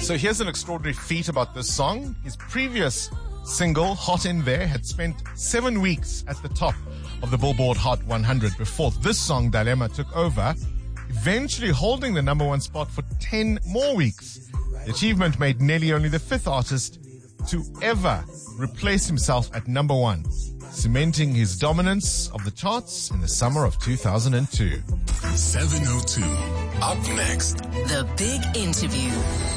So here's an extraordinary feat about this song. His previous single, Hot in There, had spent 7 weeks at the top of the Billboard Hot 100 before this song, Dilemma, took over, eventually holding the number one spot for 10 more weeks. The achievement made Nelly only the fifth artist to ever replace himself at number one, cementing his dominance of the charts in the summer of 2002. 702. Up next, The Big Interview.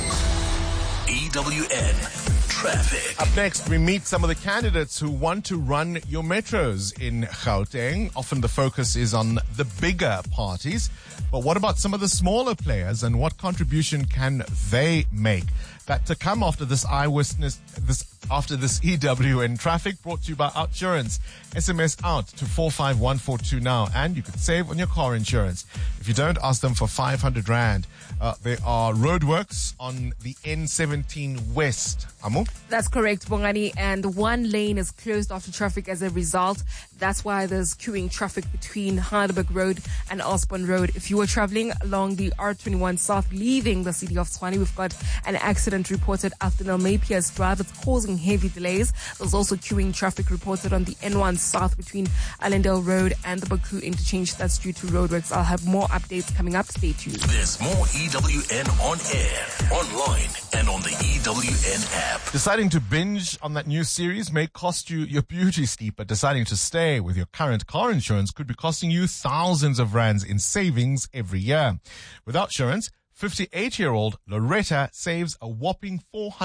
EWN Traffic. Up next, we meet some of the candidates who want to run your metros in Gauteng. Often the focus is on the bigger parties. But what about some of the smaller players, and what contribution can they make? That to come after this after this EWN Traffic, brought to you by Outsurance. SMS out to 45142 now, and you could save on your car insurance. If you don't, ask them for 500 Rand. There are roadworks on the N17 West. Amu? That's correct, Bongani, and one lane is closed after traffic as a result. That's why there's queuing traffic between Heidelberg Road and Osborne Road. If you were traveling along the R21 South, leaving the city of Tshwane, we've got an accident reported after Nelmapias Drive. It's causing heavy delays. There's also queuing traffic reported on the N1 South between Allendale Road and the Baku interchange. That's due to roadworks. I'll have more updates coming up. Stay tuned. There's more EWN on air, online, and on the EWN app. Deciding to binge on that new series may cost you your beauty sleep, but deciding to stay with your current car insurance could be costing you thousands of rands in savings every year. With Outsurance, 58-year-old Loretta saves a whopping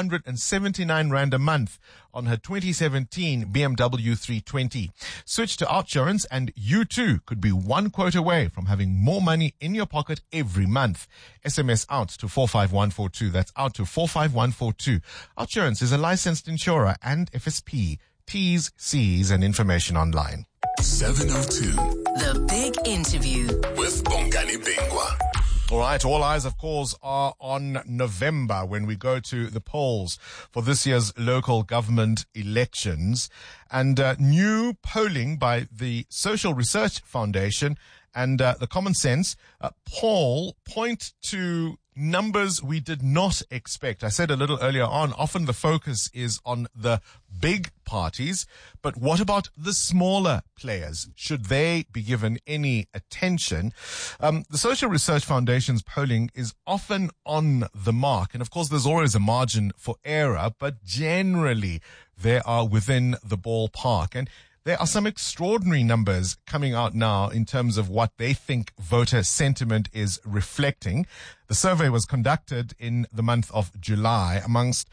479 Rand a month on her 2017 BMW 320. Switch to Outsurance and you too could be one quote away from having more money in your pocket every month. SMS out to 45142. That's out to 45142. Outsurance is a licensed insurer and FSP. T's, C's, and information online. 702. The Big Interview. With Bongani Bingwa. All right, all eyes, of course, are on November when we go to the polls for this year's local government elections. And new polling by the Social Research Foundation and the Common Sense poll point to numbers we did not expect. I said a little earlier on, often the focus is on the big parties, but what about the smaller players? Should they be given any attention? The Social Research Foundation's polling is often on the mark, and of course there's always a margin for error, but generally they are within the ballpark. And there are some extraordinary numbers coming out now in terms of what they think voter sentiment is reflecting. The survey was conducted in the month of July amongst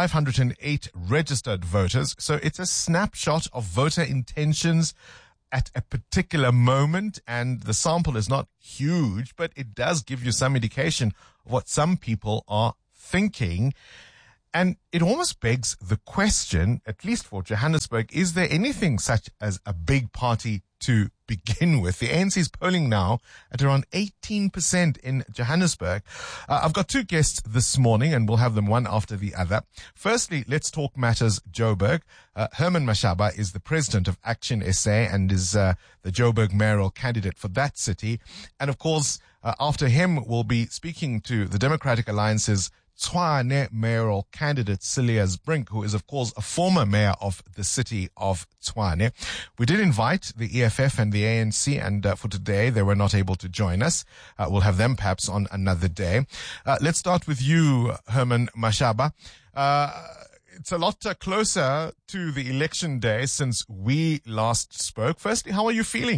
508 registered voters. So it's a snapshot of voter intentions at a particular moment, and the sample is not huge, but it does give you some indication of what some people are thinking. And it almost begs the question, at least for Johannesburg, is there anything such as a big party to begin with? The ANC is polling now at around 18% in Johannesburg. I've got two guests this morning, and we'll have them one after the other. Firstly, let's talk matters Joburg. Herman Mashaba is the president of Action SA and is the Joburg mayoral candidate for that city. And of course, after him, we'll be speaking to the Democratic Alliance's Tshwane mayoral candidate Cilliers Brink, who is of course a former mayor of the city of Tshwane. We did invite the EFF and the ANC, and for today they were not able to join us. We'll have them perhaps on another day. Let's start with you, Herman Mashaba. It's a lot closer to the election day since we last spoke. Firstly, how are you feeling?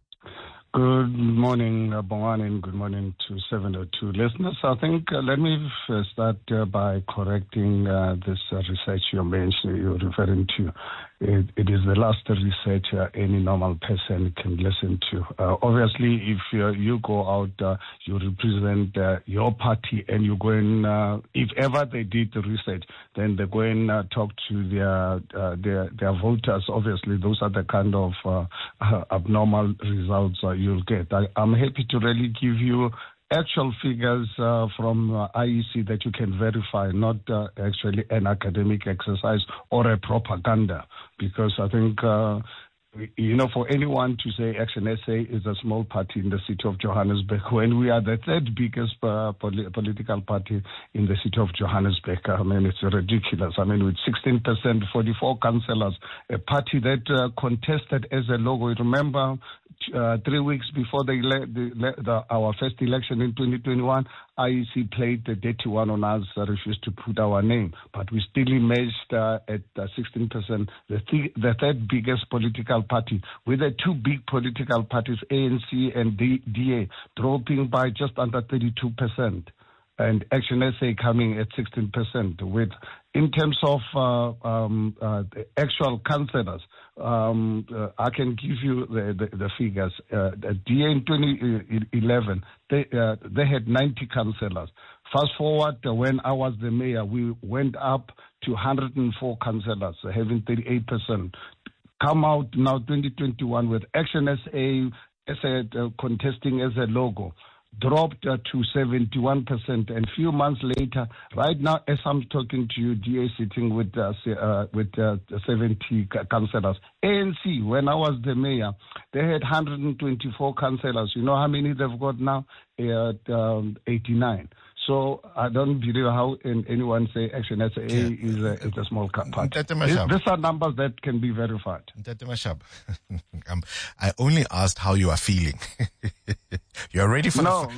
Good morning, Bongani, and good morning to 702 listeners. I think let me start by correcting this research you're referring to. It is the last research any normal person can listen to. Obviously, if you go out, you represent your party, and you go and, if ever they did the research, then they go and talk to their voters. Obviously, those are the kind of abnormal results you'll get. I'm happy to really give you actual figures from IEC that you can verify, not actually an academic exercise or a propaganda, because I think you know, for anyone to say Action SA is a small party in the city of Johannesburg, when we are the third biggest political party in the city of Johannesburg, I mean, it's ridiculous. I mean, with 16%, 44 councillors, a party that contested as a logo. Remember, 3 weeks before our first election in 2021, IEC played the dirty one on us, refused to put our name, but we still emerged at 16%, the third biggest political party, with the two big political parties, ANC and DA, dropping by just under 32%. And Action SA coming at 16%. With, in terms of the actual councillors, I can give you the figures. The DA in 2011, they had 90 councillors. Fast forward, when I was the mayor, we went up to 104 councillors, having 38%. Come out now 2021 with Action SA contesting as a logo, dropped to 71%, and few months later, right now as I'm talking to you, DA sitting with 70 councillors. ANC, when I was the mayor, they had 124 councillors. You know how many they've got now? 89. So I don't believe how anyone say Action SA is a small party. These are numbers that can be verified. I only asked how you are feeling. You are ready for hold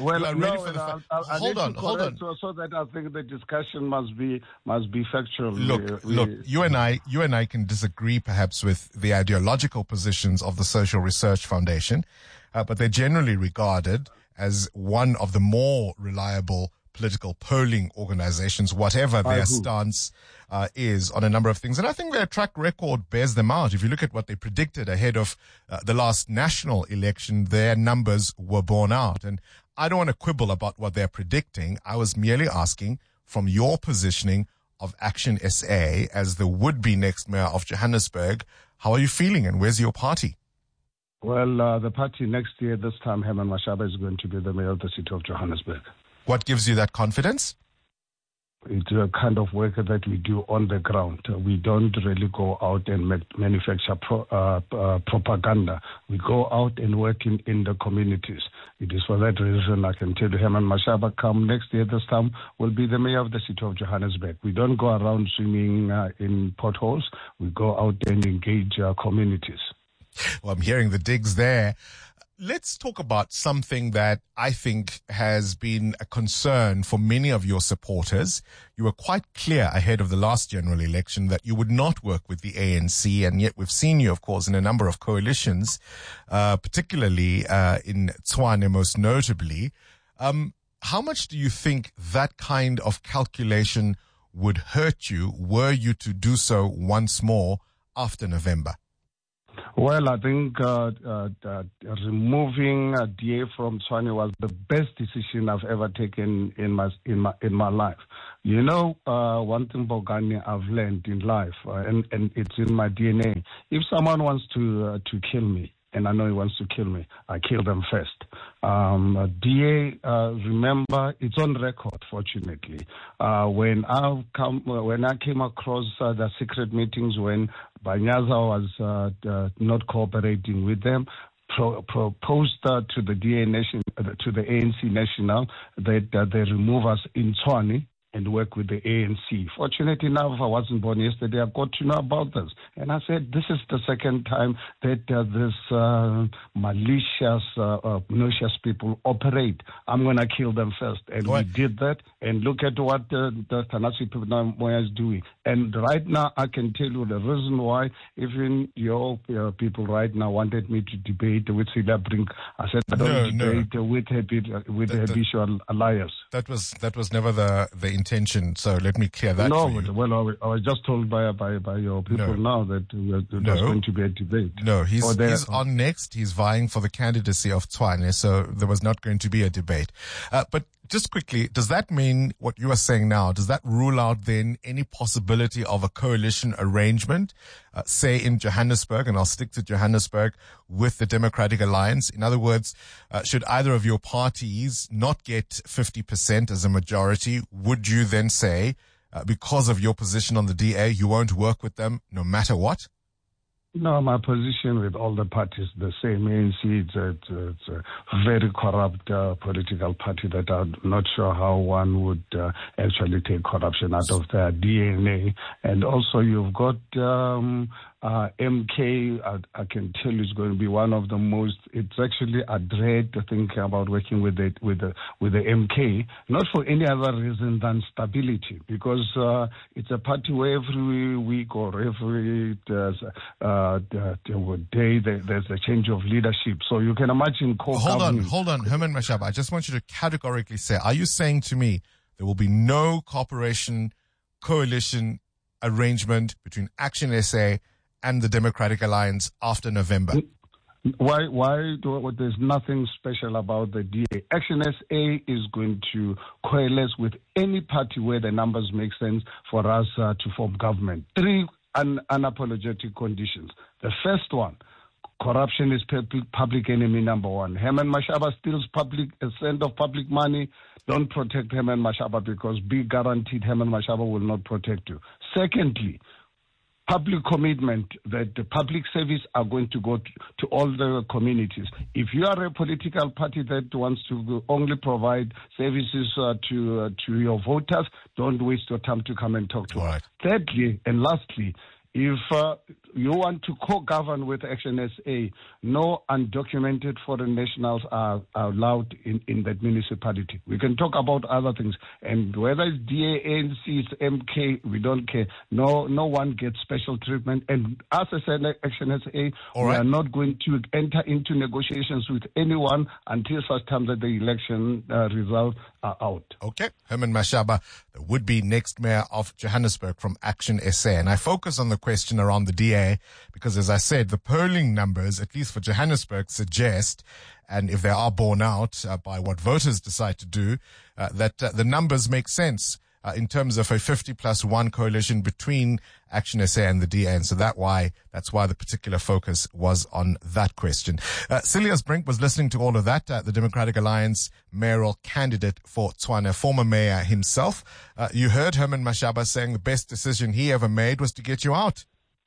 on. So that I think the discussion must be factual. Look, you and I can disagree perhaps with the ideological positions of the Social Research Foundation, but they're generally regarded as one of the more reliable political polling organizations, whatever their stance is on a number of things. And I think their track record bears them out. If you look at what they predicted ahead of the last national election, their numbers were borne out. And I don't want to quibble about what they're predicting. I was merely asking, from your positioning of Action SA as the would-be next mayor of Johannesburg, how are you feeling and where's your party? Well, the party next year, this time, Herman Mashaba is going to be the mayor of the city of Johannesburg. What gives you that confidence? It's a kind of work that we do on the ground. We don't really go out and manufacture propaganda. We go out and work in the communities. It is for that reason I can tell you Herman Mashaba come next year, this time, will be the mayor of the city of Johannesburg. We don't go around swimming in potholes. We go out and engage communities. Well, I'm hearing the digs there. Let's talk about something that I think has been a concern for many of your supporters. You were quite clear ahead of the last general election that you would not work with the ANC, and yet we've seen you, of course, in a number of coalitions, particularly in Tshwane most notably. How much do you think that kind of calculation would hurt you were you to do so once more after November? Well, I think removing DA from Tshwane was the best decision I've ever taken in my life. You know, one thing, Bongani, I've learned in life, and it's in my DNA. If someone wants to kill me, and I know he wants to kill me, I kill them first. DA, remember, it's on record, fortunately. When I came across the secret meetings when Banyaza was not cooperating with them, proposed to the DA nation, to the ANC National, that they remove us in Tshwane and work with the ANC. Fortunately enough, I wasn't born yesterday. I got to know about this. And I said, this is the second time that this malicious, obnoxious people operate. I'm going to kill them first. And we did that. And look at what the Thanasi Moya is doing. And right now, I can tell you the reason why even your people right now wanted me to debate with Cilla Brink. I said, I don't debate with habitual liars. That was never the intention, so let me clear that. No, well, I was just told by your people now that there's going to be a debate. No, he's on next. He's vying for the candidacy of Tshwane, so there was not going to be a debate. But just quickly, does that mean what you are saying now, does that rule out then any possibility of a coalition arrangement, say in Johannesburg, and I'll stick to Johannesburg, with the Democratic Alliance? In other words, should either of your parties not get 50% as a majority, would you then say, because of your position on the DA, you won't work with them no matter what? No, my position with all the parties the same. ANC, it's a very corrupt political party that I'm not sure how one would actually take corruption out of their DNA. And also you've got MK, I can tell you, is going to be one of the most. It's actually a dread to think about working with the MK, not for any other reason than stability, because it's a party where every week or every day there's a change of leadership. So you can imagine. Hold on, Herman Mashaba. I just want you to categorically say: are you saying to me there will be no cooperation, coalition arrangement between Action SA and the Democratic Alliance after November? Why there's nothing special about the DA. Action SA is going to coalesce with any party where the numbers make sense for us to form government. 3 unapologetic conditions. The first one, corruption is public enemy number 1. Herman Mashaba steals a cent of public money. Don't protect Herman Mashaba, because be guaranteed Herman Mashaba will not protect you. Secondly, public commitment that the public service are going to go to all the communities. If you are a political party that wants to only provide services to your voters, don't waste your time to come and talk to us. Thirdly and lastly, if you want to co-govern with Action SA, no undocumented foreign nationals are allowed in that municipality. We can talk about other things, and whether it's DA, ANC, it's MK, we don't care. No one gets special treatment. And as I said, Action SA, we are not going to enter into negotiations with anyone until such time that the election results are out. Okay. Herman Mashaba, the would-be next mayor of Johannesburg from Action SA. And I focus on the question around the DA because, as I said, the polling numbers, at least for Johannesburg, suggest, and if they are borne out by what voters decide to do, that the numbers make sense in terms of a 50+1 coalition between Action SA and the DA. And so that's why the particular focus was on that question. Silius Brink was listening to all of that, the Democratic Alliance mayoral candidate for Tshwane, former mayor himself. You heard Herman Mashaba saying the best decision he ever made was to get you out.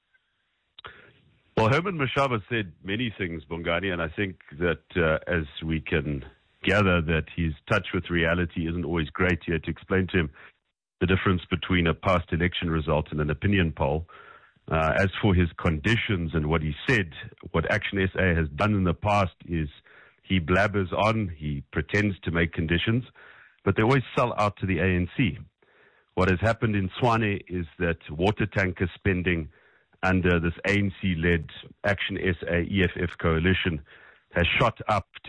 Well, Herman Mashaba said many things, Bongani, and I think that as we can gather that his touch with reality isn't always great. You had to explain to him the difference between a past election result and an opinion poll. As for his conditions and what he said, what Action SA has done in the past is he blabbers on, he pretends to make conditions, but they always sell out to the ANC. What has happened in Tshwane is that water tanker spending under this ANC-led Action SA EFF coalition has shot up to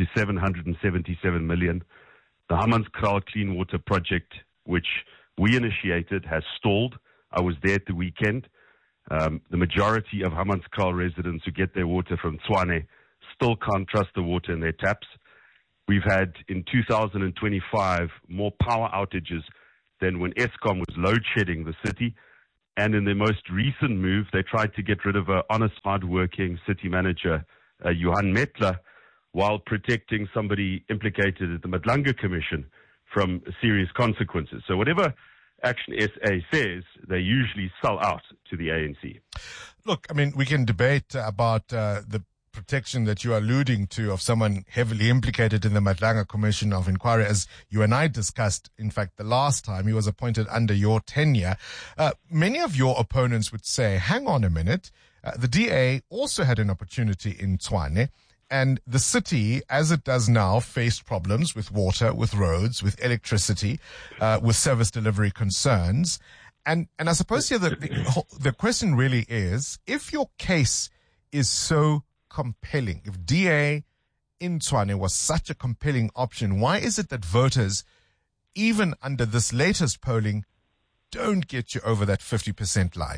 777 million. The Hammanskraal Clean Water Project, which we initiated, has stalled. I was there at the weekend. The majority of Hammanskraal residents who get their water from Tshwane still can't trust the water in their taps. We've had, in 2025, more power outages than when Eskom was load-shedding the city. And in their most recent move, they tried to get rid of an honest, hard-working city manager, Johan Metler, while protecting somebody implicated at the Madlanga Commission from serious consequences. So whatever Action SA says, they usually sell out to the ANC. Look, I mean, we can debate about the protection that you are alluding to of someone heavily implicated in the Madlanga Commission of Inquiry, as you and I discussed. In fact, the last time he was appointed under your tenure. Many of your opponents would say, hang on a minute, the DA also had an opportunity in Tshwane, and the city, as it does now, faced problems with water, with roads, with electricity, with service delivery concerns. And I suppose here the question really is, if your case is so compelling, if DA in Tshwane was such a compelling option, why is it that voters, even under this latest polling, don't get you over that 50% line?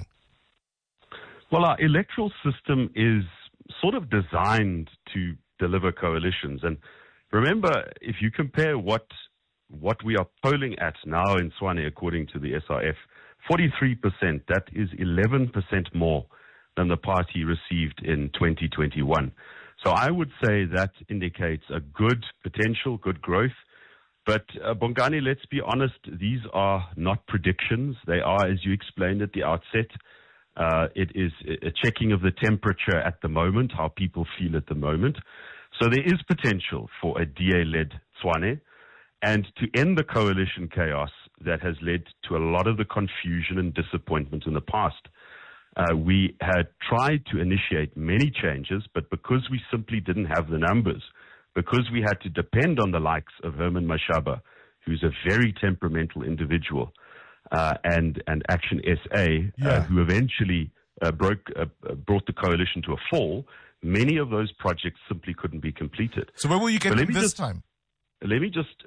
Well, our electoral system is sort of designed to deliver coalitions. And remember, if you compare what we are polling at now in Tshwane, according to the SRF, 43%, that is 11% more than the party received in 2021. So I would say that indicates a good potential, good growth. But Bongani, let's be honest, these are not predictions. They are, as you explained at the outset, It is a checking of the temperature at the moment, how people feel at the moment. So there is potential for a DA-led Tshwane, and to end the coalition chaos that has led to a lot of the confusion and disappointment in the past. We had tried to initiate many changes, but because we simply didn't have the numbers, because we had to depend on the likes of Herman Mashaba, who's a very temperamental individual, and Action SA, who eventually brought the coalition to a fall, many of those projects simply couldn't be completed. So where will you get them this time? Let me just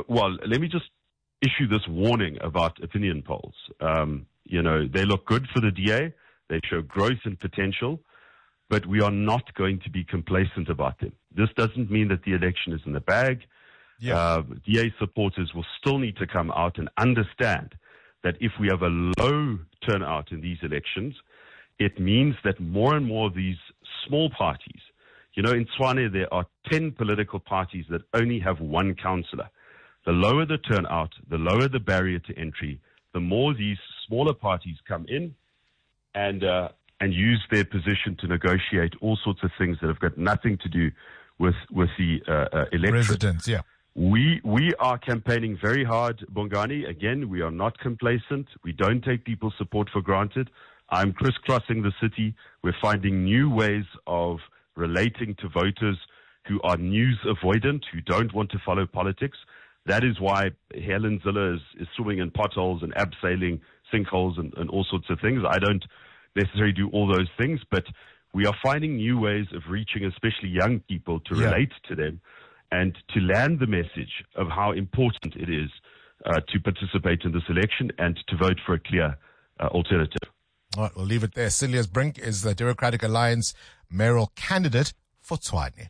issue this warning about opinion polls. They look good for the DA. They show growth and potential, but we are not going to be complacent about them. This doesn't mean that the election is in the bag. DA supporters will still need to come out and understand that if we have a low turnout in these elections, it means that more and more of these small parties, in Tshwane there are 10 political parties that only have one councillor. The lower the turnout, the lower the barrier to entry, the more these smaller parties come in and use their position to negotiate all sorts of things that have got nothing to do with the electorate. Residents, yeah. We are campaigning very hard, Bongani. Again, we are not complacent. We don't take people's support for granted. I'm crisscrossing the city. We're finding new ways of relating to voters who are news avoidant, who don't want to follow politics. That is why Helen Zille is swimming in potholes and abseiling sinkholes and all sorts of things. I don't necessarily do all those things, but we are finding new ways of reaching especially young people to relate to them and to land the message of how important it is to participate in this election and to vote for a clear alternative. All right, we'll leave it there. Cilliers Brink is the Democratic Alliance mayoral candidate for Tshwane.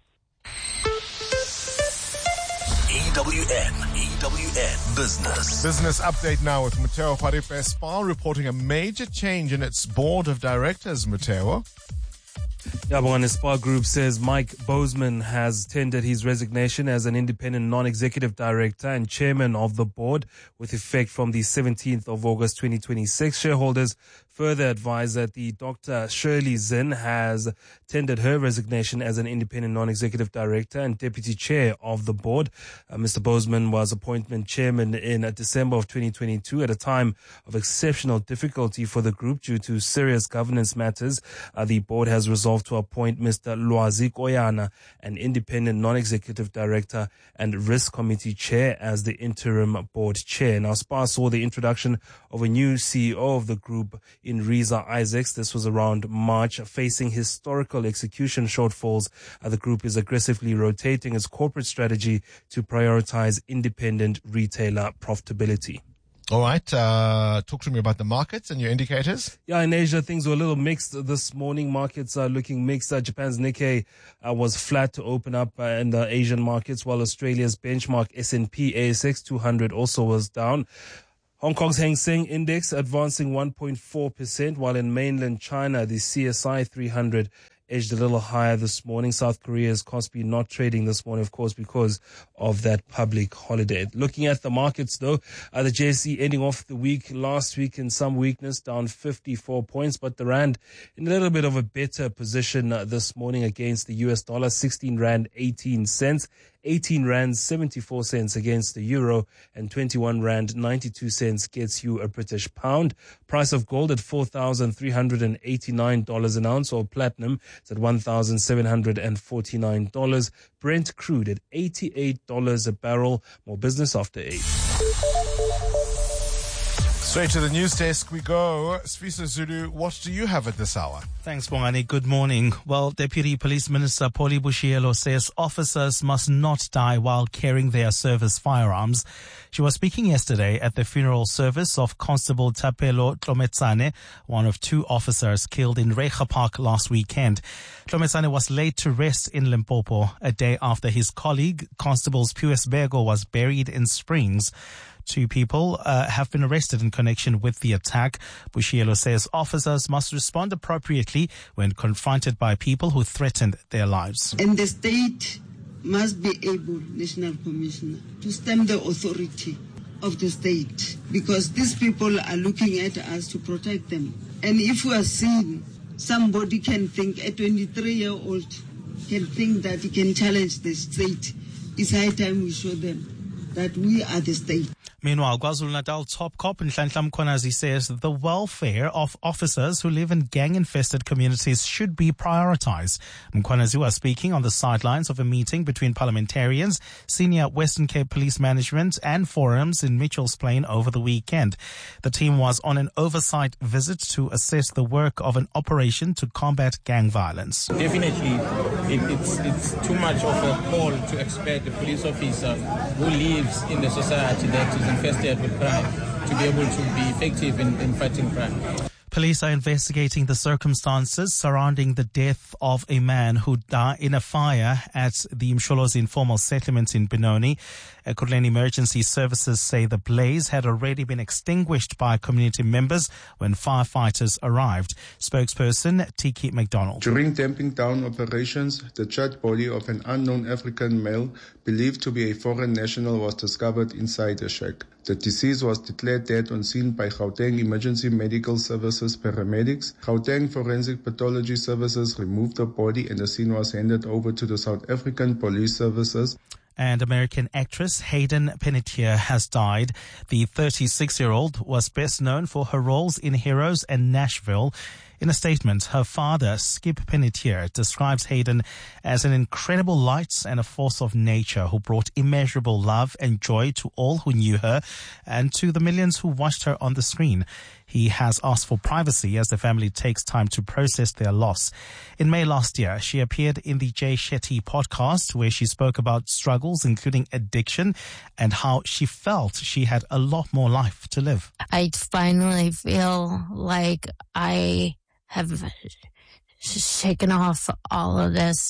EWN Business. Business update now with Mateo Faripe. SPAR reporting a major change in its board of directors, Mateo. The SPAR Group says Mike Bozeman has tendered his resignation as an independent non-executive director and chairman of the board with effect from the 17th of August 2026. Shareholders further advise that the Dr. Shirley Zinn has tendered her resignation as an independent non-executive director and deputy chair of the board. Mr. Bozeman was appointed chairman in December of 2022 at a time of exceptional difficulty for the group due to serious governance matters. The board has resolved to appoint Mr. Lwazi Koyana, an independent non-executive director and risk committee chair, as the interim board chair. Now, SPAR saw the introduction of a new CEO of the group in Riza Isaacs. This was around March. Facing historical execution shortfalls, the group is aggressively rotating its corporate strategy to prioritize independent retailer profitability. All right. Talk to me about the markets and your indicators. Yeah, in Asia, things were a little mixed this morning. Markets are looking mixed. Japan's Nikkei was flat to open up in the Asian markets, while Australia's benchmark S&P ASX 200 also was down. Hong Kong's Hang Seng Index advancing 1.4%, while in mainland China, the CSI 300 edged a little higher this morning. South Korea's Kospi not trading this morning, of course, because of that public holiday. Looking at the markets, though, the JSE ending off the week last week in some weakness, down 54 points, but the rand in a little bit of a better position this morning against the US dollar, 16 rand 18 cents. 18 rand 74 cents against the euro, and 21 rand 92 cents gets you a British pound. Price of gold at $4,389 an ounce, or platinum it's at $1,749. Brent crude at $88 a barrel. More business after 8. Straight to the news desk we go. Sfisa Zulu, what do you have at this hour? Thanks, Bongani. Good morning. Well, Deputy Police Minister Polly Bushielo says officers must not die while carrying their service firearms. She was speaking yesterday at the funeral service of Constable Thapelo Tlometsane, one of two officers killed in Reicha Park last weekend. Tlometsane was laid to rest in Limpopo a day after his colleague, Constable Pius Bego, was buried in Springs. 2 people have been arrested in connection with the attack. Bushielo says officers must respond appropriately when confronted by people who threatened their lives. And the state must be able, National Commissioner, to stem the authority of the state, because these people are looking at us to protect them. And if we are seeing somebody can think, a 23-year-old can think that he can challenge the state, it's high time we show them that we are the state. Meanwhile, KwaZulu-Natal top cop Nhlanhla Mkhwanazi says the welfare of officers who live in gang-infested communities should be prioritized. Mkhwanazi was speaking on the sidelines of a meeting between parliamentarians, senior Western Cape Police Management and forums in Mitchell's Plain over the weekend. The team was on an oversight visit to assess the work of an operation to combat gang violence. Definitely, it's too much of a call to expect a police officer who lives in the society that is infested with crime to be able to be effective in fighting crime. Police are investigating the circumstances surrounding the death of a man who died in a fire at the Msholozi informal settlement in Benoni. Ekurhuleni Emergency Services say the blaze had already been extinguished by community members when firefighters arrived. Spokesperson Tiki McDonald. During damping down operations, the charred body of an unknown African male believed to be a foreign national was discovered inside a shack. The deceased was declared dead on scene by Gauteng Emergency Medical Services paramedics. Gauteng Forensic Pathology Services removed the body and the scene was handed over to the South African Police Services. And American actress Hayden Panettiere has died. The 36-year-old was best known for her roles in Heroes and Nashville. In a statement, her father, Skip Panettiere, describes Hayden as an incredible light and a force of nature who brought immeasurable love and joy to all who knew her and to the millions who watched her on the screen. He has asked for privacy as the family takes time to process their loss. In May last year, she appeared in the Jay Shetty podcast where she spoke about struggles, including addiction, and how she felt she had a lot more life to live. I finally feel like I have shaken off all of this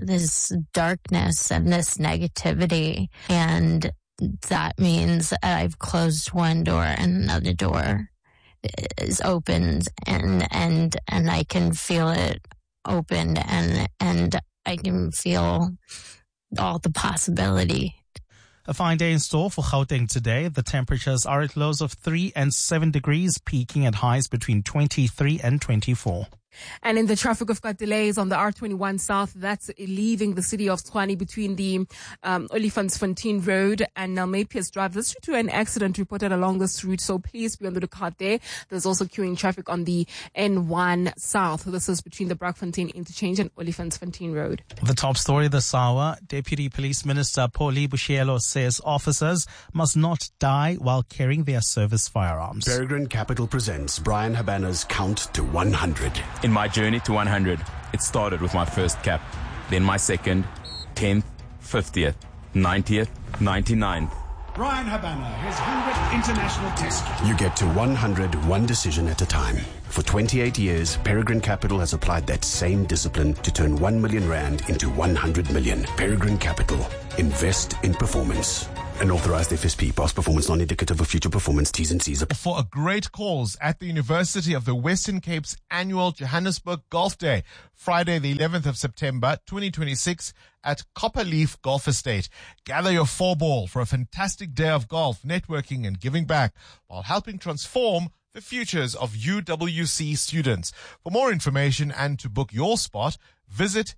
darkness and this negativity. And that means I've closed one door and another door is opened and I can feel it opened and I can feel all the possibility. A fine day in store for Gauteng today. The temperatures are at lows of 3 and 7 degrees, peaking at highs between 23 and 24. And in the traffic, we've got delays on the R21 South. That's leaving the city of Tshwane between the Olifantsfontein Road and Nelmapius Drive. This is due to an accident reported along this route, so please be on the lookout there. There's also queuing traffic on the N1 South. This is between the Brakfontein Interchange and Olifantsfontein Road. The top story this hour, Deputy Police Minister Paulie Bushielo says officers must not die while carrying their service firearms. Peregrine Capital presents Brian Habana's Count to 100. In my journey to 100, it started with my first cap, then my second, 10th, 50th, 90th, 99th. Brian Habana, his 100th international test. You get to 100 one decision at a time. For 28 years, Peregrine Capital has applied that same discipline to turn 1 million rand into 100 million. Peregrine Capital. Invest in performance. An authorized FSP. Past performance non-indicative of future performance. T's and C's. For a great cause at the University of the Western Cape's annual Johannesburg Golf Day, Friday the 11th of September 2026 at Copperleaf Golf Estate. Gather your four ball for a fantastic day of golf, networking and giving back while helping transform the futures of UWC students. For more information and to book your spot, visit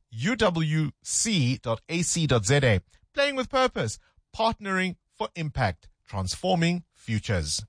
uwc.ac.za. Playing with purpose. Partnering for impact, transforming futures.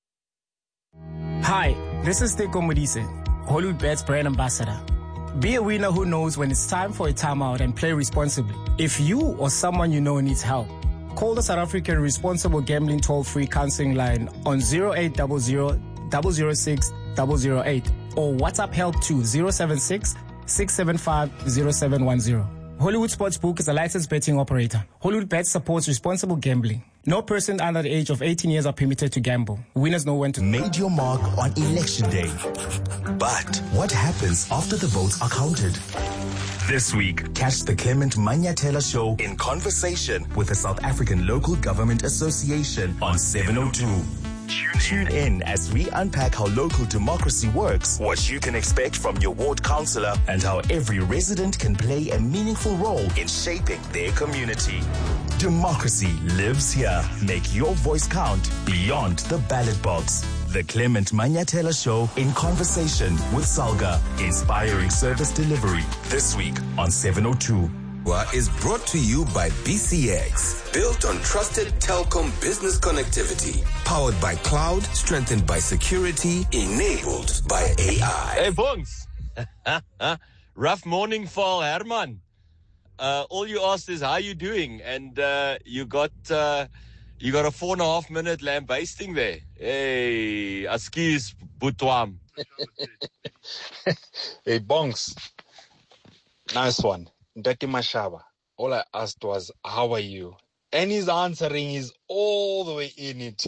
Hi, this is Teko Modise, Hollywood Bets brand ambassador. Be a winner who knows when it's time for a timeout and play responsibly. If you or someone you know needs help, call the South African Responsible Gambling Toll-Free Counseling Line on 0800 006 008 or WhatsApp help to 076 675 0710. Hollywood Sportsbook is a licensed betting operator. Hollywood Bets supports responsible gambling. No person under the age of 18 years are permitted to gamble. Winners know when to. Made your mark on Election Day. But what happens after the votes are counted? This week, catch the Clement Manyathela Show in conversation with the South African Local Government Association on 702. Tune in as we unpack how local democracy works, what you can expect from your ward councillor, and how every resident can play a meaningful role in shaping their community. Democracy lives here. Make your voice count beyond the ballot box. The Clement Manyatela Show in conversation with Salga, inspiring service delivery. This week on 702. Is brought to you by BCX, built on trusted telecom business connectivity, powered by cloud, strengthened by security, enabled by AI. Hey, Bongs. Rough morning for Herman. All you asked is how you doing, and you got a 4.5 minute lambasting there. Hey, askies Butwam. Hey, Bongs. Nice one. Ndati Mashaba. All I asked was, how are you? And his answering is all the way in it.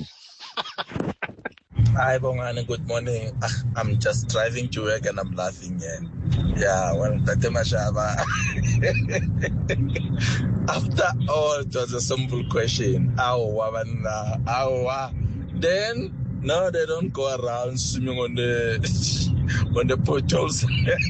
Hi, Bongani. Good morning. I'm just driving to work and I'm laughing. Yeah, well, Ndati Mashaba. After all, it was a simple question. Then, no, they don't go around swimming on the potholes.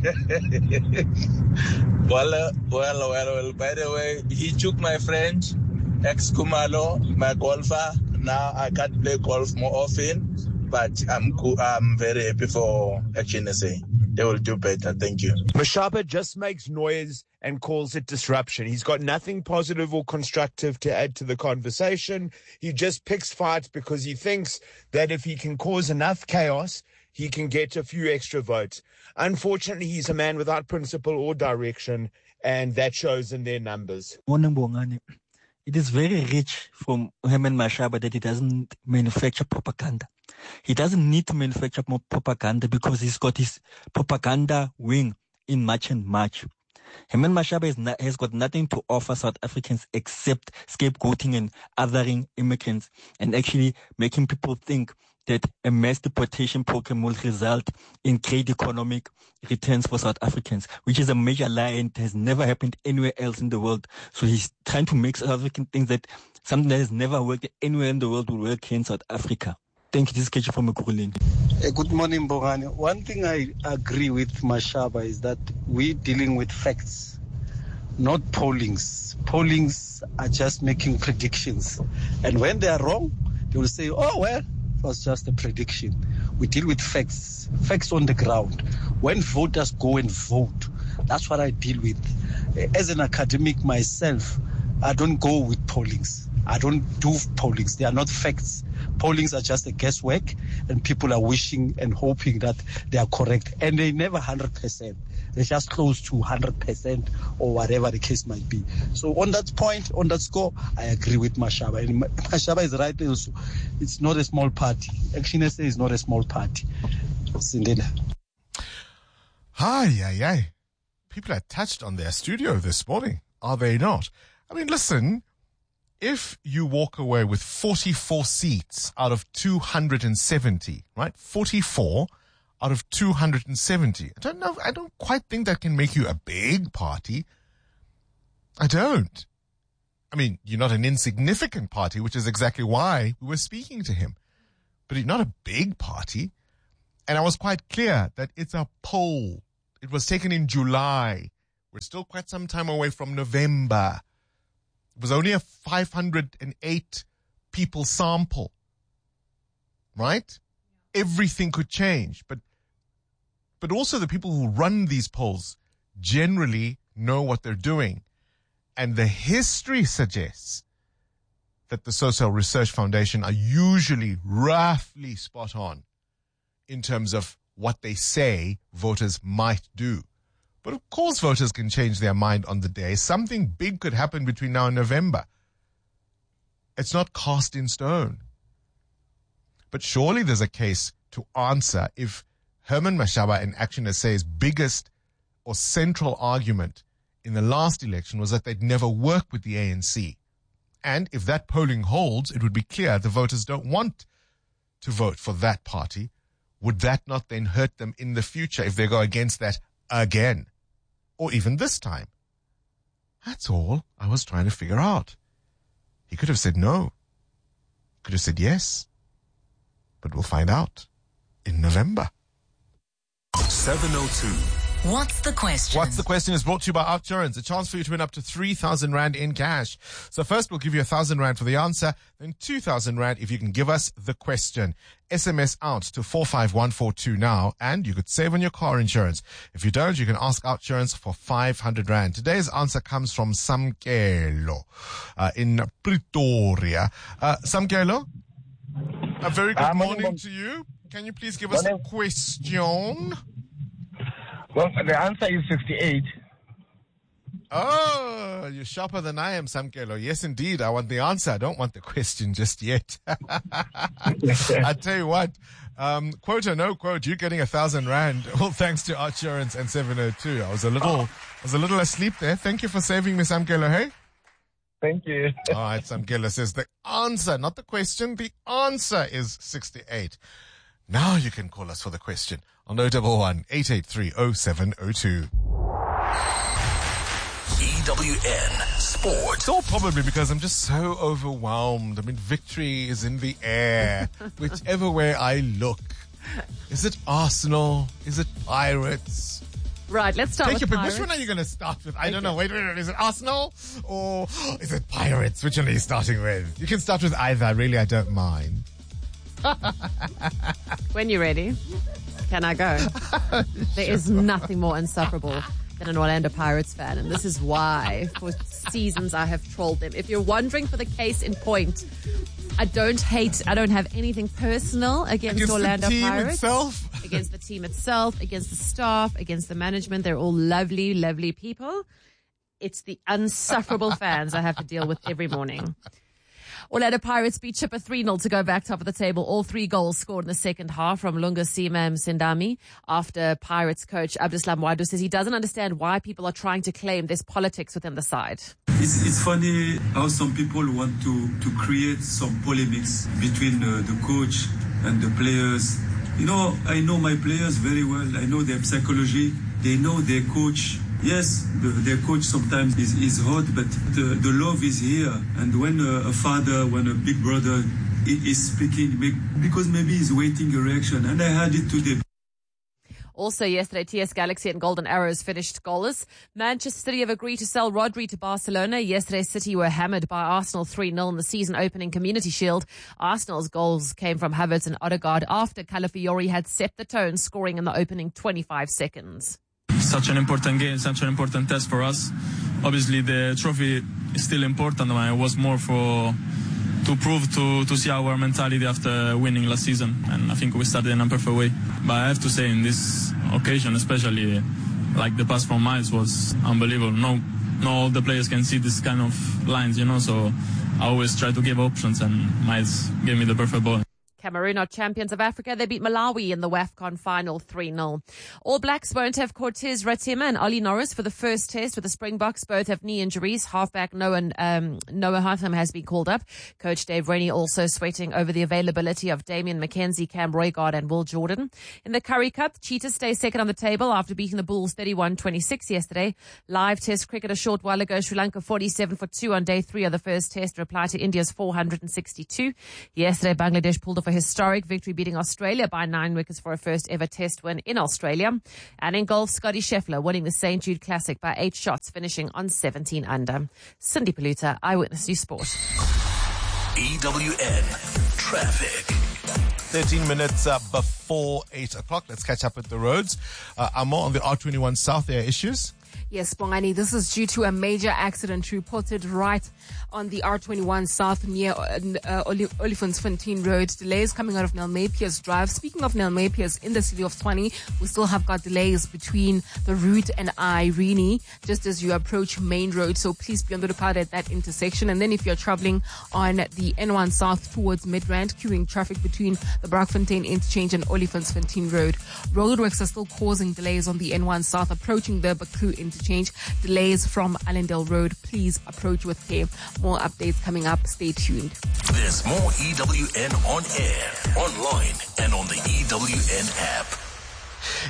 Well, by the way, he took my friend, ex-Kumalo, my golfer. Now I can't play golf more often, but I'm very happy for Action SA. They will do better. Thank you. Mashaba just makes noise and calls it disruption. He's got nothing positive or constructive to add to the conversation. He just picks fights because he thinks that if he can cause enough chaos, he can get a few extra votes. Unfortunately, he's a man without principle or direction, and that shows in their numbers. Morning, Bongani. It is very rich from Herman Mashaba that he doesn't manufacture propaganda. He doesn't need to manufacture more propaganda because he's got his propaganda wing in March and March. Herman Mashaba has got nothing to offer South Africans except scapegoating and othering immigrants and actually making people think that a mass deportation program will result in great economic returns for South Africans, which is a major lie and has never happened anywhere else in the world. So he's trying to make South African think that something that has never worked anywhere in the world will work here in South Africa. Thank you. This is Kechi from Ekurhuleni. Good morning, Bongani. One thing I agree with Mashaba is that we're dealing with facts, not pollings. Pollings are just making predictions. And when they are wrong, they will say, oh, well, was just a prediction. We deal with facts on the ground. When voters go and vote, that's what I deal with. As an academic myself, I don't go with pollings. I don't do pollings. They are not facts. Pollings are just a guesswork, and people are wishing and hoping that they are correct. And they're never 100%. They're just close to 100% or whatever the case might be. So on that point, on that score, I agree with Mashaba. And Mashaba is right also. It's not a small party. Action SA is not a small party. Sindela. Hi. People are touched on their studio this morning, are they not? I mean, listen, if you walk away with 44 seats out of 270, right? 44 out of 270. I don't know. I don't quite think that can make you a big party. I don't. I mean, you're not an insignificant party, which is exactly why we were speaking to him. But you're not a big party. And I was quite clear that it's a poll. It was taken in July. We're still quite some time away from November. It was only a 508 people sample, right? Everything could change, but also the people who run these polls generally know what they're doing. And the history suggests that the Social Research Foundation are usually roughly spot on in terms of what they say voters might do. But of course voters can change their mind on the day. Something big could happen between now and November. It's not cast in stone. But surely there's a case to answer if Herman Mashaba and Action SA's biggest or central argument in the last election was that they'd never work with the ANC. And if that polling holds, it would be clear the voters don't want to vote for that party. Would that not then hurt them in the future if they go against that again? Or even this time? That's all I was trying to figure out. He could have said no. Could have said yes. But we'll find out in November. 702, What's the question? What's the question is brought to you by Outsurance. A chance for you to win up to 3,000 Rand in cash. So first we'll give you 1,000 Rand for the answer, then 2,000 Rand if you can give us the question. SMS out to 45142 now, and you could save on your car insurance. If you don't, you can ask Outsurance for 500 Rand. Today's answer comes from Samkelo in Pretoria. Samkelo, a very good morning to you. Can you please give us a question? Well, the answer is 68. Oh, you're sharper than I am, Samkelo. Yes, indeed. I want the answer. I don't want the question just yet. I tell you what, quote or no quote, you're getting 1,000 Rand. All thanks to Outsurance and 702. I was a little asleep there. Thank you for saving me, Samkelo. Hey. Thank you. All right, Samkelo says the answer, not the question. The answer is 68. Now you can call us for the question on 011-883-0702. EWN Sport. It's all probably because I'm just so overwhelmed. I mean, victory is in the air, whichever way I look. Is it Arsenal? Is it Pirates? Right, let's start with Pirates. Which one are you going to start with? I don't know. Wait. Is it Arsenal or is it Pirates? Which one are you starting with? You can start with either. Really, I don't mind. When you're ready, can I go? There is nothing more insufferable than an Orlando Pirates fan, and this is why for seasons I have trolled them. If you're wondering for the case in point, I don't have anything personal against Orlando Pirates. Against the team itself, against the staff, against the management. They're all lovely, lovely people. It's the unsufferable fans I have to deal with every morning. Orlando Pirates beat Chippa 3-0 to go back top of the table. All 3 goals scored in the second half from Lunga Sima Msindami after Pirates coach Abdeslam Wadu says he doesn't understand why people are trying to claim there's politics within the side. It's funny how some people want to create some polemics between the coach and the players. You know, I know my players very well. I know their psychology. They know their coach. Yes, their coach sometimes is hot, but the love is here. And when a father, when a big brother is speaking, because maybe he's waiting a reaction. And I had it today. Also yesterday, TS Galaxy and Golden Arrows finished goalless. Manchester City have agreed to sell Rodri to Barcelona. Yesterday, City were hammered by Arsenal 3-0 in the season-opening Community Shield. Arsenal's goals came from Havertz and Odegaard after Calafiori had set the tone, scoring in the opening 25 seconds. Such an important game, such an important test for us. Obviously, the trophy is still important. It was more to prove to see our mentality after winning last season, and I think we started in a perfect way. But I have to say, in this occasion, especially, like the pass from Miles was unbelievable. No all the players can see this kind of lines, so I always try to give options, and Miles gave me the perfect ball. Cameroon are champions of Africa. They beat Malawi in the WAFCON final 3-0. All Blacks won't have Cortez Ratima and Ollie Norris for the first test with the Springboks. Both have knee injuries. Halfback Noah Hatham has been called up. Coach Dave Rennie also sweating over the availability of Damian McKenzie, Cam Roygaard and Will Jordan. In the Currie Cup, Cheetahs stay second on the table after beating the Bulls 31-26 yesterday. Live test cricket a short while ago. Sri Lanka 47 for 2 on day 3 of the first test, reply to India's 462. Yesterday, Bangladesh pulled off a historic victory, beating Australia by 9 wickets for a first ever test win in Australia. And in golf, Scotty Scheffler winning the St. Jude Classic by 8 shots, finishing on 17 under. Cindy Paluta, Eyewitness News Sport. EWN Traffic. 13 minutes before 8 o'clock. Let's catch up with the roads. Amo, on the R21 South, there are issues. Yes, Bongani, this is due to a major accident reported right on the R21 South near Olifantsfontein Road. Delays coming out of Nelmay Pierce Drive. Speaking of Nelmay Pierce, in the city of Tshwane, we still have got delays between the route and Irene, just as you approach Main Road. So please be on the lookout at that intersection. And then if you're traveling on the N1 South towards Midrand, queuing traffic between the Brakfontein Interchange and Olifantsfontein Road. Roadworks are still causing delays on the N1 South approaching the Baku Interchange. Delays from Allendale Road. Please approach with care. More updates coming up. Stay tuned. There's more EWN on air, online, and on the EWN app.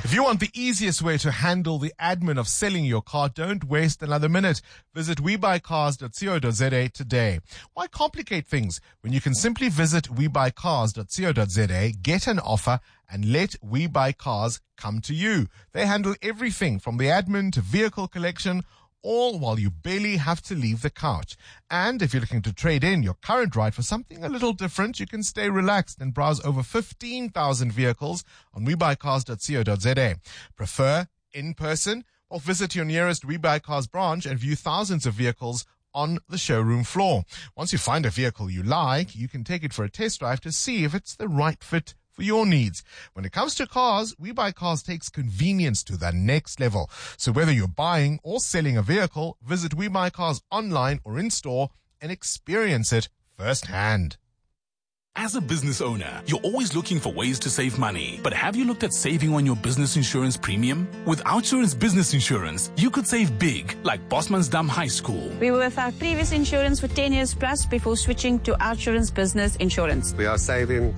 If you want the easiest way to handle the admin of selling your car, don't waste another minute. Visit webuycars.co.za today. Why complicate things when you can simply visit webuycars.co.za, get an offer, and let We Buy Cars come to you? They handle everything from the admin to vehicle collection, all while you barely have to leave the couch. And if you're looking to trade in your current ride for something a little different, you can stay relaxed and browse over 15,000 vehicles on webuycars.co.za. Prefer in person? Or visit your nearest We Buy Cars branch and view thousands of vehicles on the showroom floor. Once you find a vehicle you like, you can take it for a test drive to see if it's the right fit for your needs. When it comes to cars, We Buy Cars takes convenience to the next level. So whether you're buying or selling a vehicle, visit We Buy Cars online or in store and experience it firsthand. As a business owner, you're always looking for ways to save money. But have you looked at saving on your business insurance premium? With OUTsurance Business Insurance, you could save big, like Bosmansdam High School. We were with our previous insurance for 10 years plus before switching to OUTsurance Business Insurance. We are saving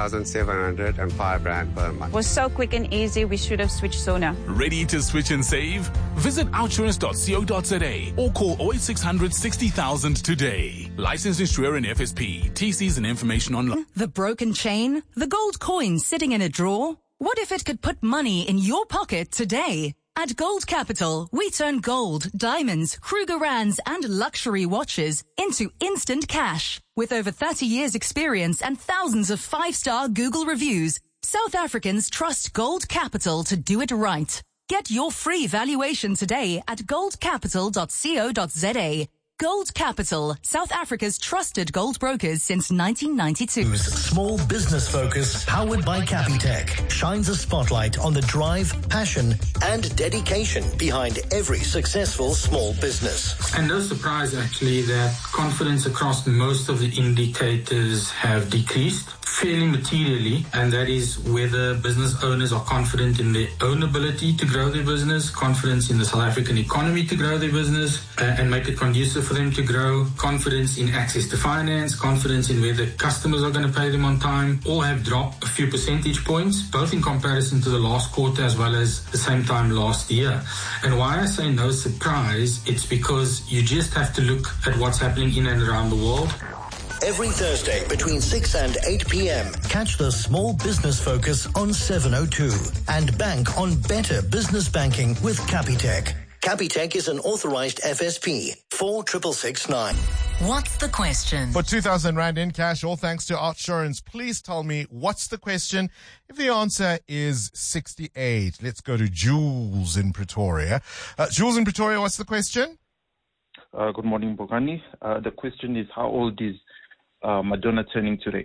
3,705 Rand per month. It was so quick and easy, we should have switched sooner. Ready to switch and save? Visit outsurance.co.za or call 08600 60,000 today. Licensed insurer and FSP. TCs and information online. The broken chain? The gold coin sitting in a drawer? What if it could put money in your pocket today? At Gold Capital, we turn gold, diamonds, Krugerrands, and luxury watches into instant cash. With over 30 years experience and thousands of 5-star Google reviews, South Africans trust Gold Capital to do it right. Get your free valuation today at goldcapital.co.za. Gold Capital, South Africa's trusted gold brokers since 1992. Small Business Focus, powered by Capitec, shines a spotlight on the drive, passion, and dedication behind every successful small business. And no surprise, actually, that confidence across most of the indicators have decreased fairly materially, and that is whether business owners are confident in their own ability to grow their business, confidence in the South African economy to grow their business and make it conducive for them to grow, confidence in access to finance, confidence in whether customers are going to pay them on time, all have dropped a few percentage points, both in comparison to the last quarter as well as the same time last year. And why I say no surprise, it's because you just have to look at what's happening in and around the world. Every Thursday between 6 and 8 p.m. Catch the Small Business Focus on 702 and bank on better business banking with Capitec. Capitec is an authorized FSP. 46669. What's the question? For 2,000 Rand in cash, all thanks to OUTsurance. Please tell me, what's the question? If the answer is 68, let's go to Jules in Pretoria. Jules in Pretoria, what's the question? Good morning, Bongani. The question is, how old is Madonna turning today?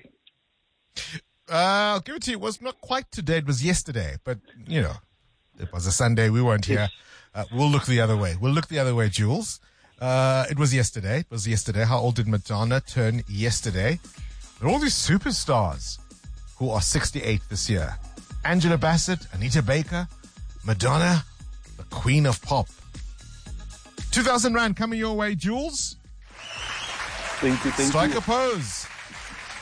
I'll give it to you. It was not quite today. It was yesterday. But, you know, it was a Sunday. We weren't here. We'll look the other way. We'll look the other way, Jules. It was yesterday. It was yesterday. How old did Madonna turn yesterday? There are all these superstars who are 68 this year. Angela Bassett, Anita Baker, Madonna, the queen of pop. 2,000 Rand coming your way, Jules. Thank you. Strike a pose.